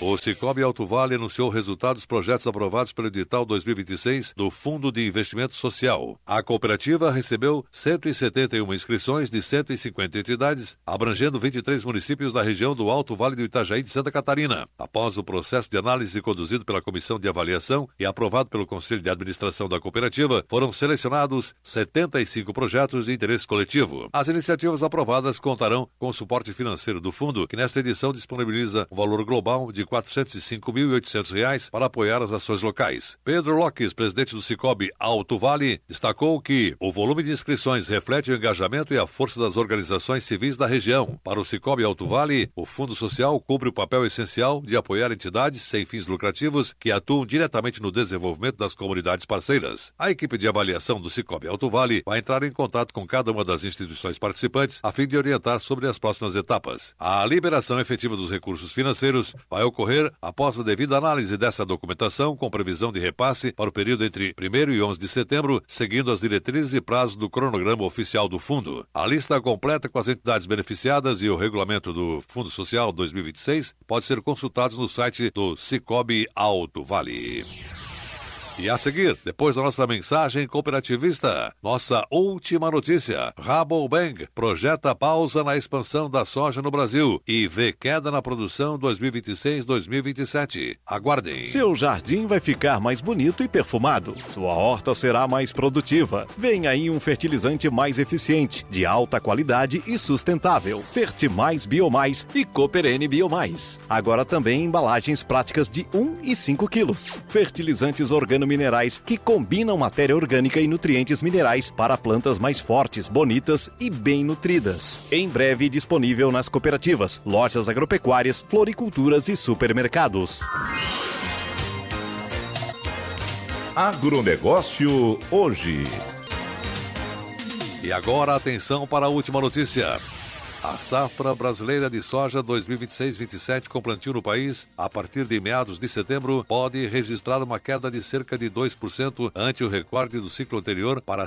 O Sicoob Alto Vale anunciou resultados dos projetos aprovados pelo edital 2026 do Fundo de Investimento Social. A cooperativa recebeu 171 inscrições de 150 entidades, abrangendo 23 municípios da região do Alto Vale do Itajaí de Santa Catarina. Após o processo de análise conduzido pela Comissão de Avaliação e aprovado pelo Conselho de Administração da cooperativa, foram selecionados 75 projetos de interesse coletivo. As iniciativas aprovadas contarão com o suporte financeiro do fundo, que nesta edição disponibiliza um valor global de R$ 405.800 para apoiar as ações locais. Pedro Lopes, presidente do Sicoob Alto Vale, destacou que o volume de inscrições reflete o engajamento e a força das organizações civis da região. Para o Sicoob Alto Vale, o Fundo Social cumpre o papel essencial de apoiar entidades sem fins lucrativos que atuam diretamente no desenvolvimento das comunidades parceiras. A equipe de avaliação do Sicoob Alto Vale vai entrar em contato com cada uma das instituições participantes a fim de orientar sobre as próximas etapas. A liberação efetiva dos recursos financeiros vai ocorrer após a devida análise dessa documentação, com previsão de repasse para o período entre 1º e 11 de setembro, seguindo as diretrizes e prazos do cronograma oficial do fundo. A lista completa com as entidades beneficiadas e o regulamento do Fundo Social 2026 pode ser consultados no site do Sicoob Alto Vale. E a seguir, depois da nossa mensagem cooperativista, nossa última notícia. Rabobank projeta pausa na expansão da soja no Brasil e vê queda na produção 2026-2027. Aguardem. Seu jardim vai ficar mais bonito e perfumado. Sua horta será mais produtiva. Vem aí um fertilizante mais eficiente, de alta qualidade e sustentável. Fertimais Biomais e Cooper N Biomais. Agora também embalagens práticas de 1 e 5 quilos. Fertilizantes orgânicos minerais que combinam matéria orgânica e nutrientes minerais para plantas mais fortes, bonitas e bem nutridas. Em breve disponível nas cooperativas, lojas agropecuárias, floriculturas e supermercados. Agronegócio hoje. E agora atenção para a última notícia. A safra brasileira de soja 2026-27 com plantio no país, a partir de meados de setembro, pode registrar uma queda de cerca de 2% ante o recorde do ciclo anterior para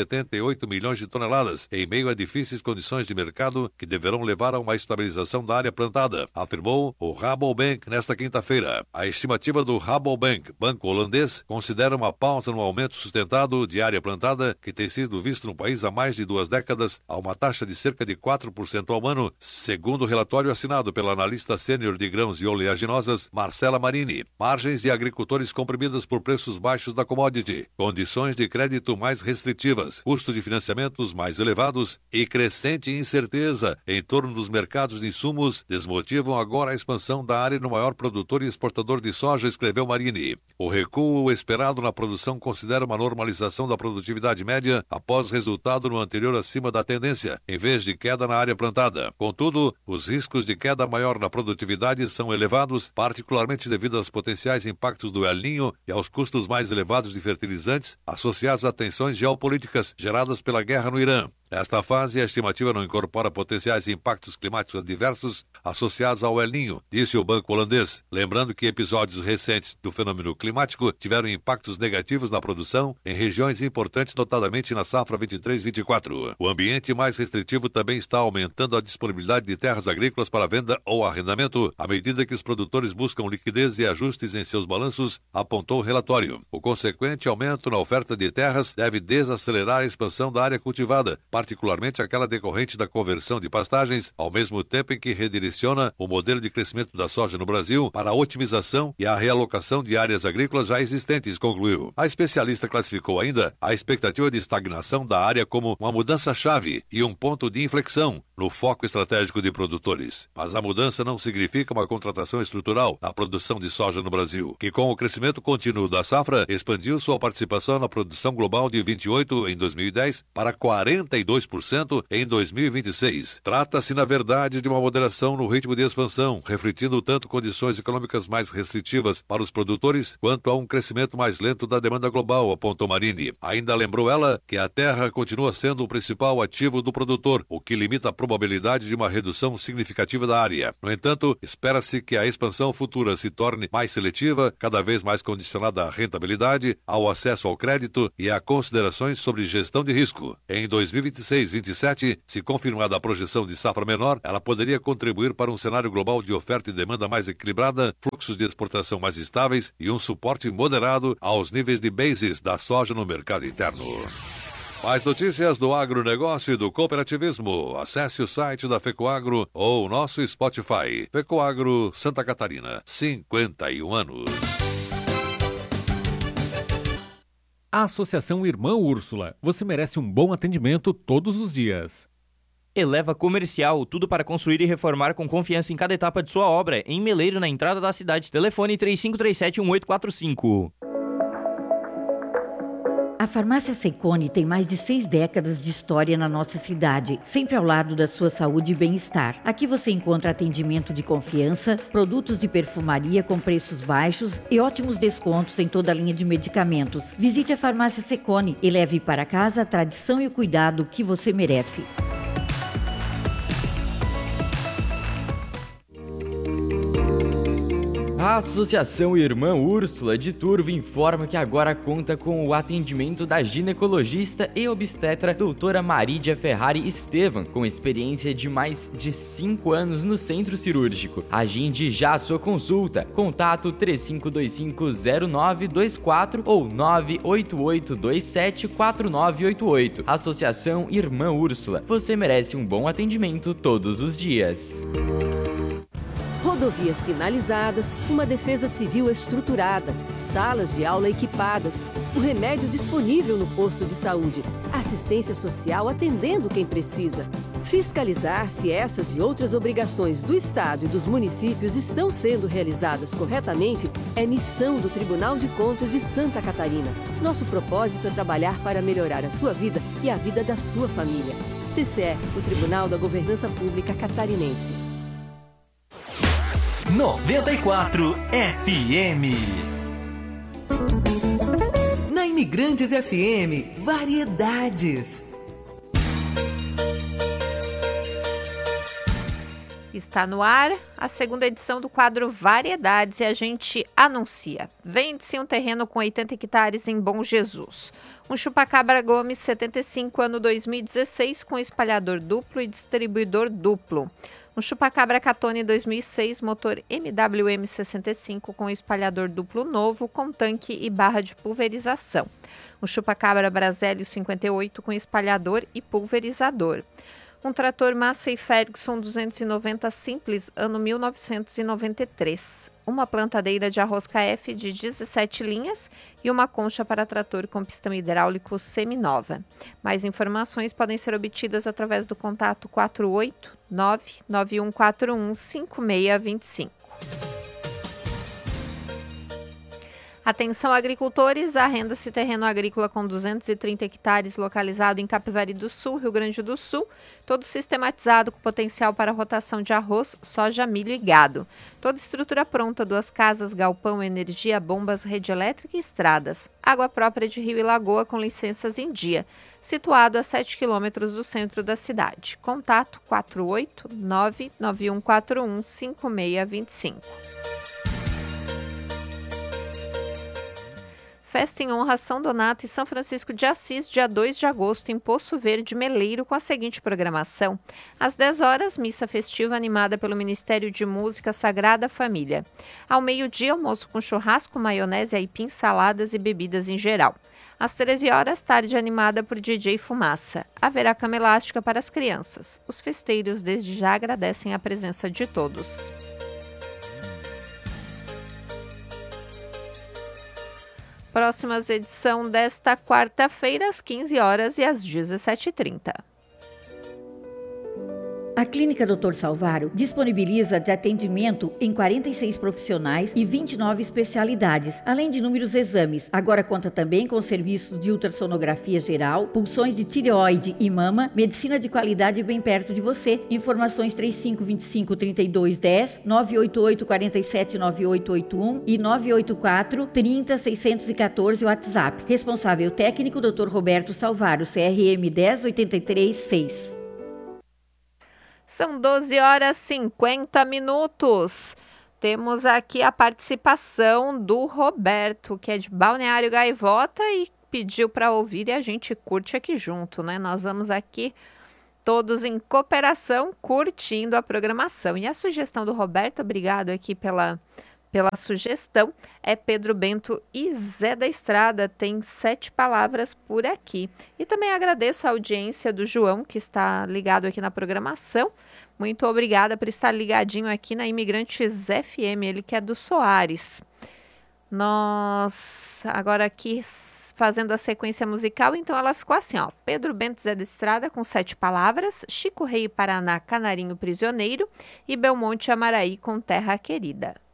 178 milhões de toneladas, em meio a difíceis condições de mercado que deverão levar a uma estabilização da área plantada, afirmou o Rabobank nesta quinta-feira. A estimativa do Rabobank, banco holandês, considera uma pausa no aumento sustentado de área plantada que tem sido visto no país há mais de 2 décadas, a uma taxa de cerca de 4% ao ano, segundo o relatório assinado pela analista sênior de grãos e oleaginosas, Marcela Marini. Margens de agricultores comprimidas por preços baixos da commodity, condições de crédito mais restritivas, custo de financiamentos mais elevados e crescente incerteza em torno dos mercados de insumos desmotivam agora a expansão da área no maior produtor e exportador de soja, escreveu Marini. O recuo esperado na produção considera uma normalização da produtividade média após resultado no anterior acima da tendência, em vez de queda na área plantada. Contudo, os riscos de queda maior na produtividade são elevados, particularmente devido aos potenciais impactos do El Niño e aos custos mais elevados de fertilizantes associados a tensões geopolíticas geradas pela guerra no Irã. Nesta fase, a estimativa não incorpora potenciais impactos climáticos adversos associados ao El Niño, disse o banco holandês, lembrando que episódios recentes do fenômeno climático tiveram impactos negativos na produção em regiões importantes, notadamente na safra 23-24. O ambiente mais restritivo também está aumentando a disponibilidade de terras agrícolas para venda ou arrendamento, à medida que os produtores buscam liquidez e ajustes em seus balanços, apontou o relatório. O consequente aumento na oferta de terras deve desacelerar a expansão da área cultivada, particularmente aquela decorrente da conversão de pastagens, ao mesmo tempo em que redireciona o modelo de crescimento da soja no Brasil para a otimização e a realocação de áreas agrícolas já existentes, concluiu. A especialista classificou ainda a expectativa de estagnação da área como uma mudança-chave e um ponto de inflexão no foco estratégico de produtores. Mas a mudança não significa uma contratação estrutural na produção de soja no Brasil, que com o crescimento contínuo da safra, expandiu sua participação na produção global de 28% em 2010 para 42% em 2026. Trata-se, na verdade, de uma moderação no ritmo de expansão, refletindo tanto condições econômicas mais restritivas para os produtores, quanto a um crescimento mais lento da demanda global, apontou Marini. Ainda lembrou ela que a terra continua sendo o principal ativo do produtor, o que limita a probabilidade probabilidade de uma redução significativa da área. No entanto, espera-se que a expansão futura se torne mais seletiva, cada vez mais condicionada à rentabilidade, ao acesso ao crédito e a considerações sobre gestão de risco. Em 2026-27, se confirmada a projeção de safra menor, ela poderia contribuir para um cenário global de oferta e demanda mais equilibrada, fluxos de exportação mais estáveis e um suporte moderado aos níveis de bases da soja no mercado interno. Mais notícias do agronegócio e do cooperativismo. Acesse o site da FECOAGRO ou o nosso Spotify. FECOAGRO Santa Catarina, 51 anos. A Associação Irmã Úrsula. Você merece um bom atendimento todos os dias. Eleva Comercial, tudo para construir e reformar com confiança em cada etapa de sua obra. Em Meleiro, na entrada da cidade. Telefone 3537-1845. A Farmácia Secone tem mais de 6 décadas de história na nossa cidade, sempre ao lado da sua saúde e bem-estar. Aqui você encontra atendimento de confiança, produtos de perfumaria com preços baixos e ótimos descontos em toda a linha de medicamentos. Visite a Farmácia Secone e leve para casa a tradição e o cuidado que você merece. A Associação Irmã Úrsula de Turvo informa que agora conta com o atendimento da ginecologista e obstetra doutora Marídia Ferrari Estevam, com experiência de mais de 5 anos no centro cirúrgico. Agende já a sua consulta. Contato 35250924 ou 988274988. Associação Irmã Úrsula. Você merece um bom atendimento todos os dias. Rodovias sinalizadas, uma defesa civil estruturada, salas de aula equipadas, o remédio disponível no posto de saúde, assistência social atendendo quem precisa. Fiscalizar se essas e outras obrigações do Estado e dos municípios estão sendo realizadas corretamente é missão do Tribunal de Contas de Santa Catarina. Nosso propósito é trabalhar para melhorar a sua vida e a vida da sua família. TCE, o Tribunal da Governança Pública Catarinense. 94 FM. Na Imigrantes FM, variedades. Está no ar a segunda edição do quadro Variedades e a gente anuncia. Vende-se um terreno com 80 hectares em Bom Jesus. Um chupacabra Gomes 75, ano 2016, com espalhador duplo e distribuidor duplo. Um chupacabra Catone 2006, motor MWM 65 com espalhador duplo novo, com tanque e barra de pulverização. Um chupacabra Brasélio 58 com espalhador e pulverizador. Um trator Massey Ferguson 290 simples, ano 1993. Uma plantadeira de arroz KF de 17 linhas e uma concha para trator com pistão hidráulico seminova. Mais informações podem ser obtidas através do contato 489-9141-5625. Atenção agricultores, arrenda-se terreno agrícola com 230 hectares localizado em Capivari do Sul, Rio Grande do Sul, todo sistematizado com potencial para rotação de arroz, soja, milho e gado. Toda estrutura pronta, 2 casas, galpão, energia, bombas, rede elétrica e estradas. Água própria de rio e lagoa com licenças em dia. Situado a 7 quilômetros do centro da cidade. Contato 489-9141-5625. Festa em honra a São Donato e São Francisco de Assis, dia 2 de agosto, em Poço Verde, Meleiro, com a seguinte programação. Às 10 horas, missa festiva animada pelo Ministério de Música Sagrada Família. Ao meio-dia, almoço com churrasco, maionese, aipim, saladas e bebidas em geral. Às 13 horas, tarde animada por DJ Fumaça. Haverá cama elástica para as crianças. Os festeiros desde já agradecem a presença de todos. Próximas edição desta quarta-feira, às 15 horas e às 17h30. A Clínica Dr. Salvaro disponibiliza de atendimento em 46 profissionais e 29 especialidades, além de inúmeros exames. Agora conta também com serviços de ultrassonografia geral, pulsões de tireoide e mama, medicina de qualidade bem perto de você. Informações 3525-3210, 988-479881 e 984-30-614 WhatsApp. Responsável técnico Dr. Roberto Salvaro, CRM 1083-6. São 12h50. Temos aqui a participação do Roberto, que é de Balneário Gaivota e pediu para ouvir e a gente curte aqui junto, né? Nós vamos aqui todos em cooperação, curtindo a programação. E a sugestão do Roberto, obrigado aqui pela sugestão, é Pedro Bento e Zé da Estrada, tem 7 palavras por aqui. E também agradeço a audiência do João, que está ligado aqui na programação. Muito obrigada por estar ligadinho aqui na Imigrantes FM, ele que é do Soares. Nós, agora aqui, fazendo a sequência musical, então ela ficou assim, ó. Pedro Bento Zé da Estrada com 7 palavras, Chico Rei Paraná, Canarinho Prisioneiro e Belmonte Amaraí com Terra Querida.